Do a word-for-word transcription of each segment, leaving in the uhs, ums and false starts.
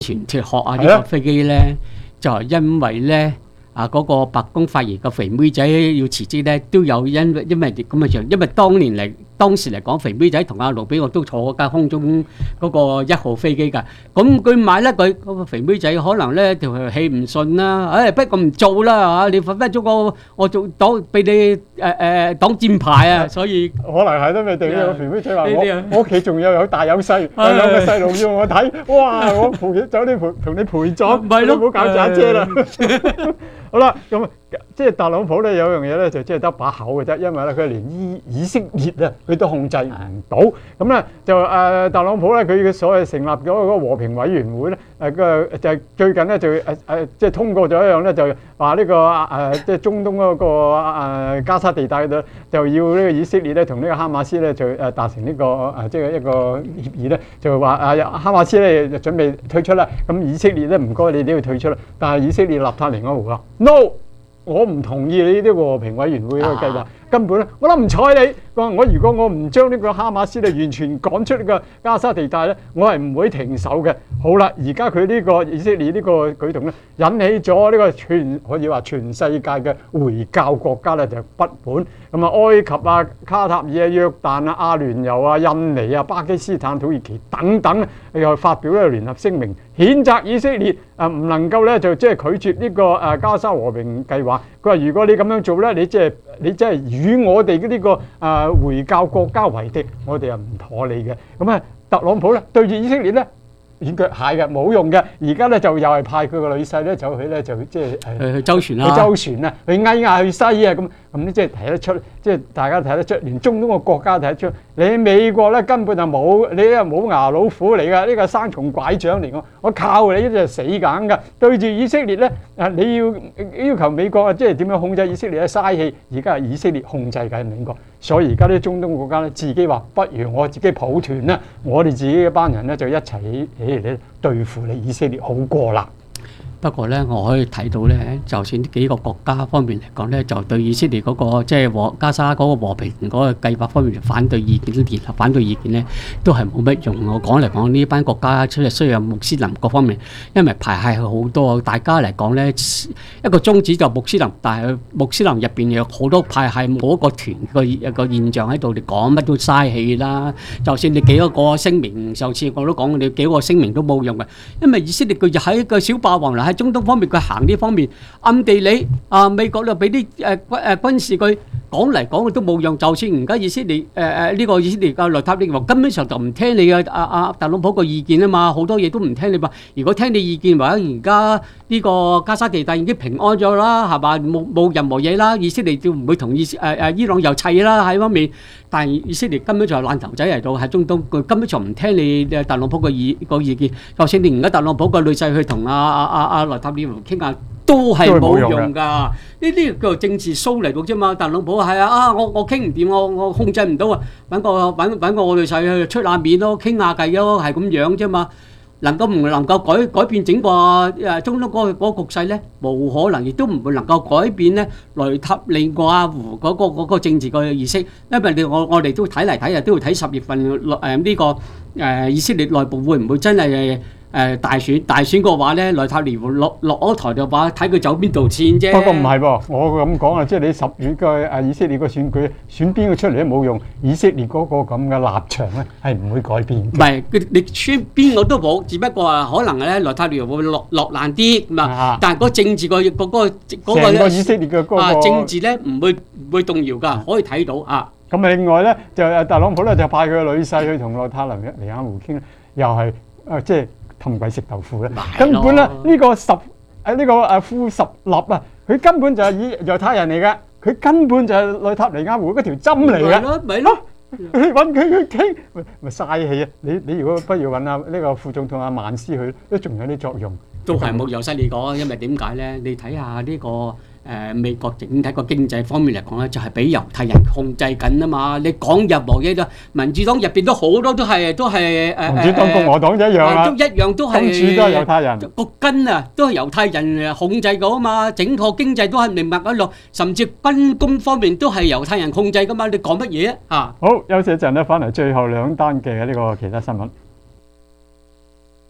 前脱殼啊呢個飛機咧，就係因為咧。啊！嗰、那個白宮發言個肥妹仔要辭職咧，都有因因為咁嘅樣，因為當年嚟當時嚟講，肥妹仔同阿盧比奧都坐嗰架空中嗰個一號飛機㗎。咁佢買咧，佢嗰個肥妹仔可能咧條氣唔順啦，誒不過唔做啦嚇，你分分鐘我我做擋俾你誒誒擋箭牌啊，所以可能係都未定呢個肥妹仔話我我屋企仲有有大有細，有兩個細路要我睇，哇！我陪走你陪同你陪葬， 咪咯， 唔好搞揸車啦。好啦，咁即係特朗普咧有樣嘢咧就即係得把口嘅啫，因為咧佢連以以色列啊佢都控制唔到，咁咧就誒、呃、特朗普咧佢嘅所謂成立咗嗰個和平委員會咧誒個就係最近咧就誒誒即係通過咗一樣咧就話呢、這個誒即係中東嗰、那個誒、呃、加沙地帶度就要呢個以色列咧同呢個哈馬斯咧就誒達成呢、這個誒即係一個協議咧，就話誒哈馬斯咧就準備退出啦，咁以色列咧唔該你都要退出啦，但係以色列立塔尼亞胡話 no。我唔同意你呢啲和平委員會嘅計劃，根本咧我都唔睬你。我我如果我唔將呢個哈馬斯咧完全趕出呢個加沙地帶咧，我係唔會停手嘅。好啦，而家佢呢個以色列呢個舉動咧，引起咗呢個全可以話全世界嘅回教國家咧就不滿。咁啊，埃及啊、卡塔爾啊、約旦啊、阿聯酋啊、印尼啊、巴基斯坦、土耳其等等，又發表咧聯合聲明，譴責以色列啊唔能夠咧就即係拒絕呢個誒加沙和平計劃。佢話如果你咁樣做咧，你即係你即係與我哋嘅呢個誒回教國家為敵，我哋又唔妥你嘅。咁啊，特朗普咧對住以色列咧軟腳蟹嘅冇用嘅，而家咧就又係派佢個女婿咧走去咧就即係誒去周旋啦， 去周旋啊，去埃亞去西啊咁咁咧，即係睇得出，即係大家睇得出，連中東個國家睇得出，你喺美國咧根本就冇，你係冇牙老虎嚟㗎，呢個生蟲拐杖嚟㗎，我靠你就死梗㗎。對住以色列咧，啊你要要求美國啊，即係點樣控制以色列咧嘥氣，而家係以色列控制緊美國，所以而家啲中東國家咧自己話，不如我自己抱團啦，我哋自己一班人咧就一齊起嚟咧對付你以色列好過啦。 不過咧，我可以睇到咧，就算幾個國家方面嚟講咧，就對以色列嗰、那個即係和加沙嗰個和平嗰個計劃方面反對意見，聯合反對意見咧，都係冇乜用。我講嚟講呢班國家出嚟需要穆斯林各方面，因為排係好多，大家嚟講咧一個宗旨就穆斯林，但係穆斯林入邊有好多派係冇一個團個一個現象喺度，你講乜都嘥氣啦。就算你幾多個聲明，上次我都講，你幾個聲明都冇用嘅，因為以色列佢就喺一個小霸王嚟。喺中東方面佢行呢方面暗地裏啊，美國就俾啲誒軍誒軍事佢講嚟講去都冇用，就算而家以色列誒誒呢個以色列嘅內塔尼亞胡根本上就唔聽你嘅阿阿特朗普個意見啊嘛，好多嘢都唔聽你話。如果聽你意見，或者而家呢個加沙地帶已經平安咗啦，係嘛，冇冇任何嘢啦，以色列就唔會同意誒誒伊朗又砌啦喺方面。但係以色列根本就係爛頭仔嚟到喺中東，佢根本就唔聽你特朗普個意個意見。就算你而家特朗普個女婿去同阿阿阿阿內塔尼亞胡傾下，都係冇用㗎。呢啲叫做政治 show 嚟到啫嘛。特朗普係啊啊，我我傾唔掂，我我控制唔到啊，揾個揾揾個我女婿去出下面咯，傾下計咯，係咁樣啫嘛。能夠唔能夠改改變整個誒中東嗰個嗰個局勢咧？冇可能，亦都唔會能夠改變咧內塔尼亞胡嗰個嗰個政治個意識，因為你我我哋都睇嚟睇去都要睇十月份誒呢個誒以色列內部會唔會真係誒大選大選嘅話咧，內塔尼亞胡落落咗台就話睇佢走邊度線啫。 不過唔係噃，我咁講啊，即係你十月嘅誒以色列個選舉選邊個出嚟都冇用，以色列嗰個咁嘅立場咧係唔會改變。唔係，你選邊個都冇，只不過啊可能咧內塔尼亞胡會落落難啲咁啊，但係嗰政治個嗰個嗰個成個以色列嘅嗰個政治咧唔會唔會動搖㗎，可以睇到啊。 咁另外咧就誒特朗普咧就派佢個女婿去同內塔尼亞胡傾，又係誒即係。氹鬼食豆腐咧，根本咧呢個十誒呢個誒富十立啊，佢根本就係以猶太人嚟嘅，佢根本就係內塔尼亞胡嗰條針嚟嘅。咪咯，咪咯，你揾佢去傾，咪嘥氣啊！你你如果不如揾下呢個副總統阿曼斯去，都仲有啲作用。 都係冇由犀利講，因為點解咧？你睇下呢個。誒美國整體個經濟方面嚟講咧，就係俾猶太人控制緊啊嘛！你講任何嘢都，民主黨入邊都好多都係都係誒， 民主黨共和黨一樣啊， 都一樣都係， 金主都係猶太人， 個根啊都係猶太人控制㗎啊嘛！整個經濟都係明白嗰度，甚至軍工方面都係猶太人控制㗎嘛！你講乜嘢啊？ 好，休息一陣咧，翻嚟最後兩單嘅呢個其他新聞。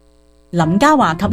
林嘉華及